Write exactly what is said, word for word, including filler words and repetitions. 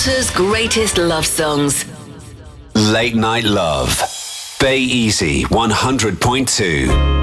Malta's greatest love songs. Late Night Love. Bay Easy one hundred point two.